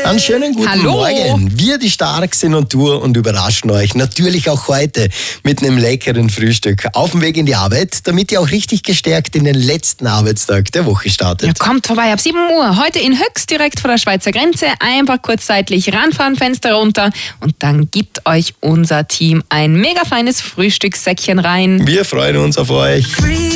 Einen schönen guten Morgen. Wir, die stark sind und Tour und überraschen euch natürlich auch heute mit einem leckeren Frühstück auf dem Weg in die Arbeit, damit ihr auch richtig gestärkt in den letzten Arbeitstag der Woche startet. Ja, kommt vorbei ab 7 Uhr. Heute in Höchst, direkt vor der Schweizer Grenze. Einfach kurzzeitig ranfahren, Fenster runter und dann gibt euch unser Team ein mega feines Frühstückssäckchen rein. Wir freuen uns auf euch.